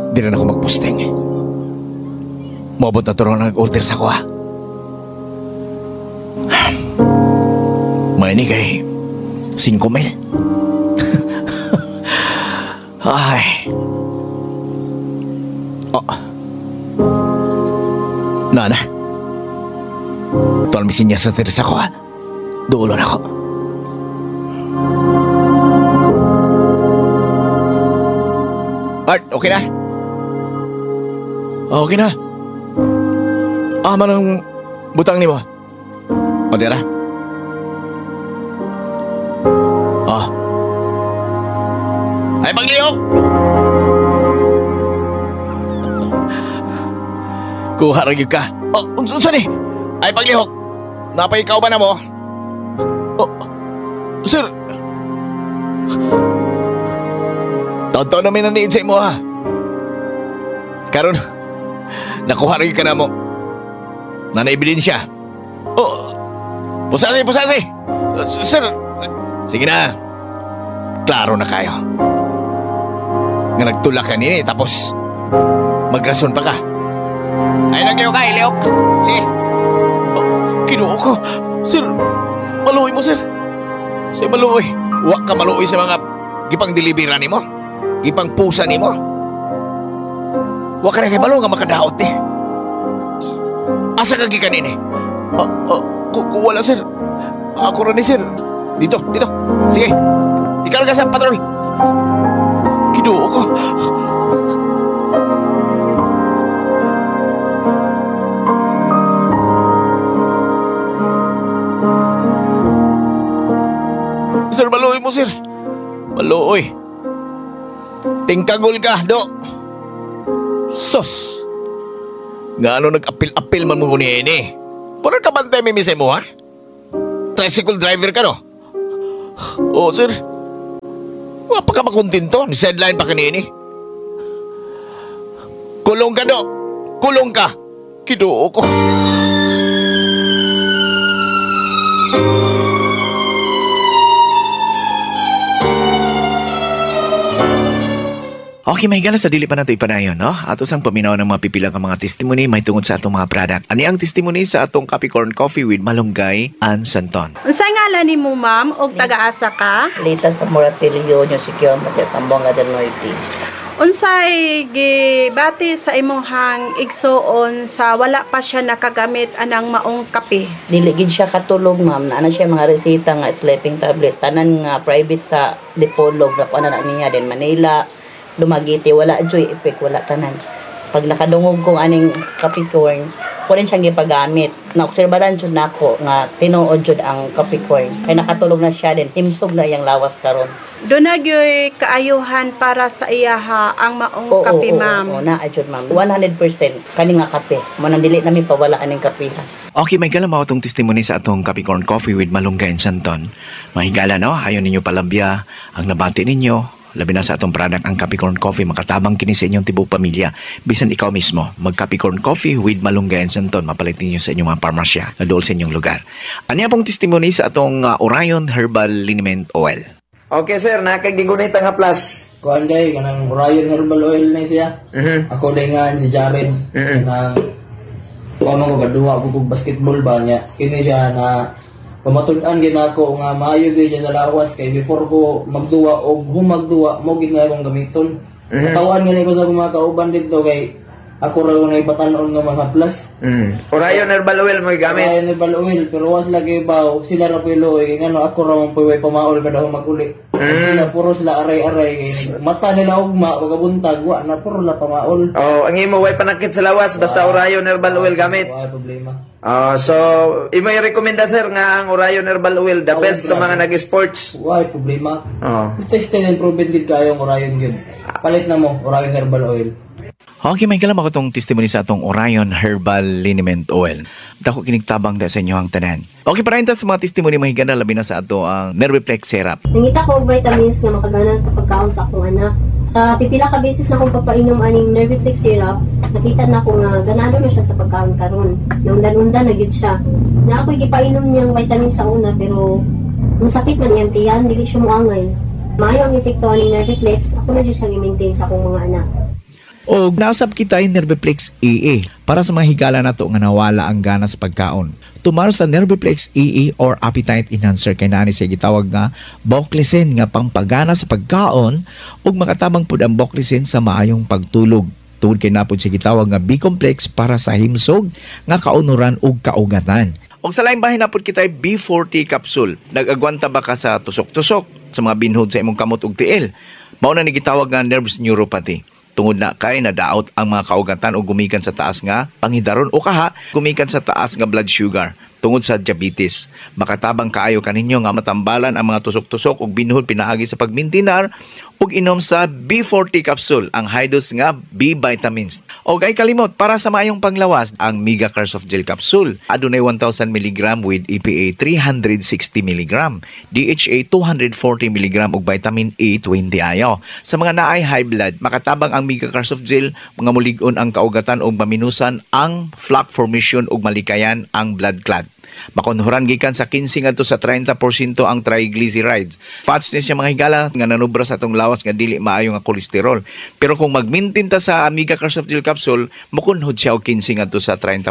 Di rin ako magposting. Mabot na turong nag-order sa ko ha. May ni kay 5,000. Ay. Oh. Nana. Tuwal misin niya sa Teresa ko ha. Duulon ako. Art, okay na? Okay na. Manang butang ni mo. O, dira. Ay, pagliyok! Kuha rin ka. Unsa ni? Ay, paglihok. Napay ikaw ba na mo? Sir. Taon-taon namin naniin sa imo ha. Karon, nakuha rin ka na mo. Nana-ebidensya. Pusasi. Sir. Sige na. Klaro na kayo. Nga nagtulak ka nini, tapos magrason pa ka. Ay, nagyo ka, Iliok. Sige. Kinuha ko. Sir, maluoy mo, sir. Sir, maluoy. Huwag ka maluoy sa mga gipang delibera ni mo. Gipang pusa ni mo. Huwag ka na kay maluoy nga makadaot eh. Asa ka gikan ini? Wala, sir. Ako rin, sir. Dito. Sige. Ikaw ka sa patrol. Kinuha ko. Sir, maluoy mo, sir. Maluoy. Tingkagol ka, do. Sos. Nga ano nag-apil-apil man mo ni ini? Pura ka bantay mimisay mo, ha? Tricycle driver ka, no? Oo, sir. Wala pa ka makuntinto. Ni sideline pa kanini. Kulong ka, do. Kulong ka. Kinuo ko. Okay, may gala sa dili pa nato ipanayon, no? Ato sang paminaw ng mga pipilang ang mga testimony may tungod sa atong mga product. Ani ang testimony sa atong Capricorn Coffee with Malunggay and Santon. Unsa ngalan nimo, ma'am, og taga-asa ka? Lita sa Moratelio, New Secure, Matias, Zamboanga del Norte. Unsay gibati sa imong igsuon sa wala pa siya nakagamit anang maong kape? Dili gid siya katulog, ma'am. Naana siya mga resita nga sleeping tablet. Tanan nga private sa Dipolog na kuana na niya din Manila. Dumagiti, wala joy effect, wala tanan. Pag nakadungog kong aning Capricorn, ko rin siyang gipagamit. Naobserbahan jud nako nga tinuod jud ang Capricorn. Kay nakatulog na siya din, himsog na iyang lawas karon. Do na gyoy kaayuhan para sa iyaha ang maong kape, ma'am. Oo, naa jud, ma'am. 100% kani nga kape. Mo nang dili nami pawala aning kapehan. Okay, may gala mao tong testimony sa atong Capricorn Coffee with Malunggay and Santon. Mahigala, no? Ayaw ninyo palabya ang nabati ninyo. Labi na sa atong product ang Capricorn Coffee, makatabang kini sa inyong tibok pamilya. Bisan ikaw mismo, mag Capricorn Coffee with Malunggay and Santon, mapalit ninyo sa inyong mga parmasya na dool sa inyong lugar. Ano pong testimony sa atong Orion Herbal Liniment Oil? Okay, sir, nakagigunit nga plus. Kuan day kanang Orion Herbal Oil na siya. Ako day nga si Jared. Kanang kuno ko duwa ko basketball ba niya. Kini siya na pamatud-an gid ako nga maayo gid sa lawas kay before ko magduwa og humagduwa mo gid nga akong gamiton. Katawan nga ko sa mga kauban dito kay ako ra nga ibatan-on nga mga plus. Orion Herbal Oil mo gamit. Orion Herbal Oil pero was lagi ba sila ra pilo kay ngano ako ra mo puway pamaol kada maguli. Sila puro sila aray-aray mata nila ugma ug buntag wa na puro la pamaol. Oh, ang imo way panakit sa lawas basta Orion Herbal Oil gamit. Wala problema. So imo i-rekomenda sir nga ang Orion Herbal Oil the best sa mga nag-sports. Wala problema. Oh. Test and proven gid kayo ang Orion gyud. Palit na mo Orion Herbal Oil. Okay, may kalam ako itong testimony sa atong Orion Herbal Liniment Oil. Dako kinigtabang da sa inyo ang tanan. Okay, parahinta sa mga testimony mahigana labi na sa ato ang Nerviplex Syrup. Nangita ko og vitamins nga makagana sa pagkaon sa akong anak. Sa pipila ka beses na akong pagpainom aning Nerviplex Syrup, nakita na ko nga ganado na siya sa pagkaon karon. Nungdan-undan na gid siya. Na ako gipainom niyang vitamins sa una pero kung sakit man iyang tiyan, dili siya moangay. Maayo ang epekto aning Nerviplex, ako na siya i-maintain sa akong mga anak. O nasab kita yung Nerviplex EE para sa mga higala na to nga nawala ang gana sa pagkaon. Tumar sa Nerviplex EE or appetite enhancer kay nani siya gitawag nga Boclicin nga pampagana sa pagkaon ug makatabang pud ang Boclicin sa maayong pagtulog. Tungod kay napod siya gitawag nga B-complex para sa himsog nga kaunuran ug kaugatan. Og sa laing bahin napod kita B40 capsule. Nag-agwanta ba ka sa tusok-tusok sa mga binhod sa imong kamot ug tiil? Mao na ni gitawag nga nervous neuropathy. Tungod na kay nadaot ang mga kaugatan o gumikan sa taas nga panghidaron o kaha gumikan sa taas nga blood sugar tungod sa diabetes. Makatabang kaayo kaninyo nga matambalan ang mga tusok-tusok ug binhod pinaagi sa pagmintinar ug inom sa B40 capsule, ang high dose nga B vitamins. Og ay kalimot para sa maayong panglawas ang Mega Carsoft Gel capsule. Adunay 1,000 mg with EPA 360 mg, DHA 240 mg ug vitamin A 20 ayo. Sa mga naay high blood, makatabang ang Mega Carsoft Gel mga mulig-on ang kaugatan ug maminusan ang plaque formation ug malikayan ang blood clot. Makonhuran gikan sa 15 ngadto sa 30% ang triglycerides. Fats ni siya mga higala nga nanubra sa atong lawas nga dili maayo nga kolesterol. Pero kung mag-maintain ta sa Amiga Carsoft Gel capsule, mukunhod siya og 15 ngadto sa 30%.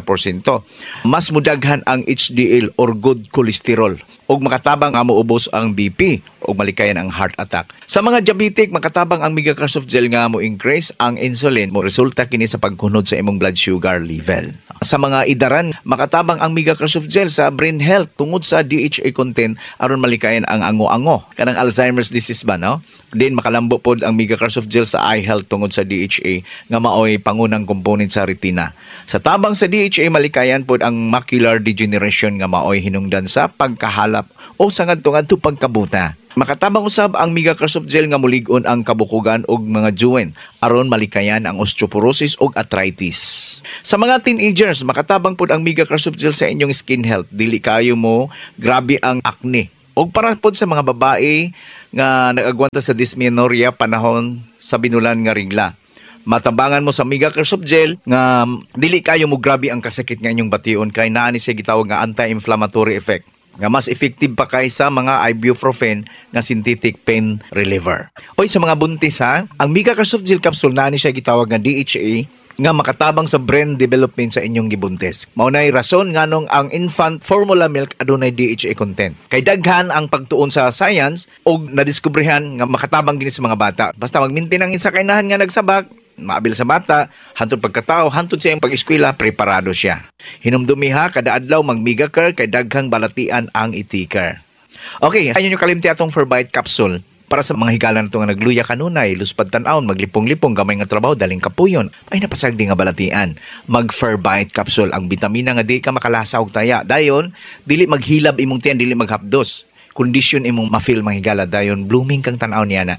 Mas mudaghan ang HDL or good cholesterol ug makatabang nga moubos ang BP ug malikayan ang heart attack. Sa mga diabetic, makatabang ang Mega Carsoft Gel nga mo increase ang insulin mo resulta kini sa pagkunod sa imong blood sugar level. Sa mga idaran, makatabang ang Mega Carsoft Gel sa brain health tungod sa DHA content aron malikayan ang ango-ango kanang Alzheimer's disease ba no? Din makalambo pod ang Mega Carsoft Gel sa eye health tungod sa DHA nga maoy pangunang component sa retina. Sa tabang sa DHA malikayan pod ang macular degeneration nga maoy hinungdan sa pagkahalap o sa ngadto-ngadto pagkabuta. Makatabang usab ang Mega Carsoft Gel nga mulig-on ang kabukugan og mga joint aron malikayan ang osteoporosis ug arthritis. Sa mga teenagers, makatabang pod ang Mega Carsoft Gel sa inyong skin health. Dili kayo mo grabe ang acne. Og para pod sa mga babae nga nag-agwanta sa dysmenorrhea panahon sa binulan nga regla. Matabangan mo sa Mega Carsoft Gel nga dili kayo mo grabe ang kasakit nga inyong bation kay naa ni siya gitawag nga anti-inflammatory effect nga mas effective pa kaysa mga ibuprofen nga synthetic pain reliever. Oy sa mga buntis ha, ang Mega Carsoft Gel capsule naa ni siya gitawag nga DHA nga makatabang sa brain development sa inyong gibuntis. Maunay rason nganong ang infant formula milk adunay DHA content. Kay daghan ang pagtuon sa science og nadiskubrehan nga makatabang gini sa mga bata. Basta magmintin ang isa kainahan nga nagsabak, maabil sa bata, hantod pagkatao, hantod sa iyang pag-eskwela, preparado siya. Hinumdumiha, kada adlaw mag-Mega-Car, kay daghang balatian ang itikar. Okay, ayun yung kalimti atong Forbite capsule. Para sa mga higala na ito nga nagluya kanunay, luspad tanawon, maglipong-lipong, gamay nga trabaho, daling kapuyon, ay napasagdi nga balatian. Mag-Forbite capsule, ang bitamina nga di ka makalasa og taya. Dayon, dili maghilab imong tiyan, dili maghapdos. Kondisyon imong ma-feel mga higala, dayon blooming kang tanaw niya na.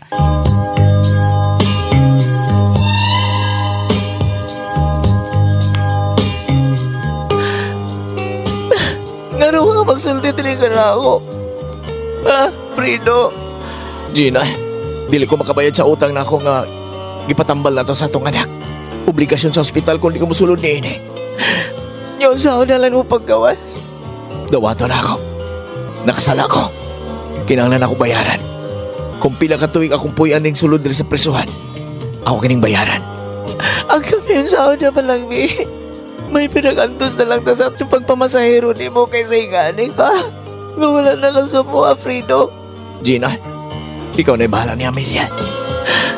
Ngano ka magsulti din ka na ako? Ha, Frido? Gina, dili ko makabayad sa utang na ako nga gipatambal na to sa atong anak. Obligasyon sa ospital kung di ko musulod ni ini. Yung sa unalan mo paggawas? Dawato na ako. Nakasala ko. Kinahanglan ako bayaran. Kung pila ka tuig akong puyan ning sulod diri sa presuhan, ako kining bayaran. Ang kami yung sa na palang, Mi. May pinagantos na lang ta sa ating pagpamasahero ni mo kaysa ingani ka. Nga wala na ka sa mo, Frido. Gina, ikaw na bahala ni Amelia.